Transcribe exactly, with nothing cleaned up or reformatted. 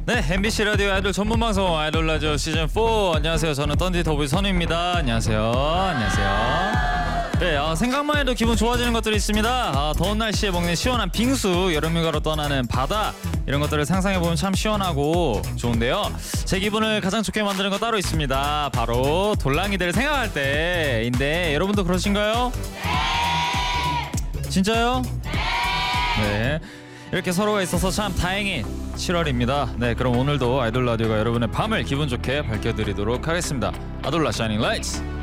네, 엠비씨 라디오 아이돌 전문 방송 아이돌 라디오 시즌 사. 안녕하세요. 저는 던지 더보이 선우입니다. 안녕하세요. 안녕하세요. 네, 어, 생각만 해도 기분 좋아지는 것들이 있습니다. 아, 더운 날씨에 먹는 시원한 빙수, 여름휴가로 떠나는 바다, 이런 것들을 상상해보면 참 시원하고 좋은데요. 제 기분을 가장 좋게 만드는 거 따로 있습니다. 바로 돌랑이들을 생각할 때인데, 여러분도 그러신가요? 네! 진짜요? 네! 네. 이렇게 서로가 있어서 참 다행인 칠월입니다. 네, 그럼 오늘도 아이돌 라디오가 여러분의 밤을 기분 좋게 밝혀드리도록 하겠습니다. 아돌라 샤이닝 라이츠.